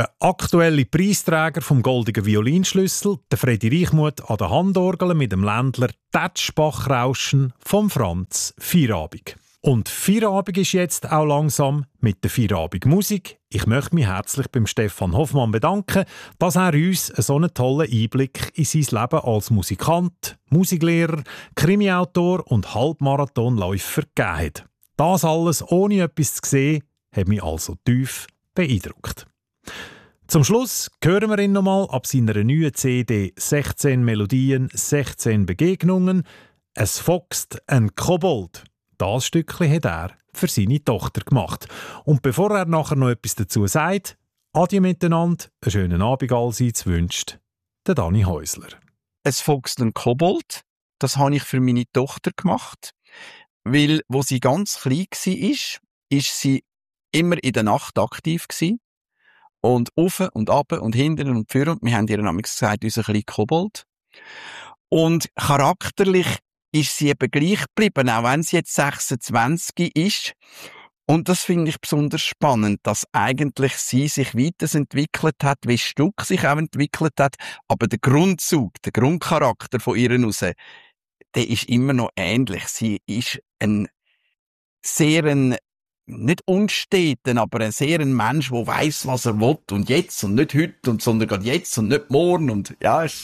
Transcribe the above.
Der aktuelle Preisträger vom Goldigen Violinschlüssel, der Fredi Reichmuth an der Handorgel mit dem Ländler «Tätsch-Bach-Rauschen» vom Franz Feierabend. Und Feierabend ist jetzt auch langsam mit der Feierabend-Musik. Ich möchte mich herzlich beim Stefan Hoffmann bedanken, dass er uns so einen tollen Einblick in sein Leben als Musikant, Musiklehrer, Krimiautor und Halbmarathonläufer gegeben hat. Das alles ohne etwas zu sehen, hat mich also tief beeindruckt. Zum Schluss hören wir ihn nochmal ab seiner neuen CD «16 Melodien, 16 Begegnungen». «Es foxt ein Kobold». Das Stückchen hat er für seine Tochter gemacht. Und bevor er nachher noch etwas dazu sagt, adieu miteinander, einen schönen Abend allseits wünscht der Dani Häusler. «Es foxt ein Kobold», das habe ich für meine Tochter gemacht, weil, wo sie ganz klein war, ist sie immer in der Nacht aktiv gewesen. Und auf und ab und hinten und vorne. Und wir haben ihr damals gesagt, unser kleiner Kobold. Und charakterlich ist sie eben gleich geblieben, auch wenn sie jetzt 26 ist. Und das finde ich besonders spannend, dass eigentlich sie sich weiterentwickelt hat, wie das Stück sich auch entwickelt hat. Aber der Grundzug, der Grundcharakter von ihr raus, der ist immer noch ähnlich. Sie ist nicht unsteten, aber ein sehr ein Mensch, der weiss, was er will und jetzt und nicht heute, sondern gerade jetzt und nicht morgen und ja,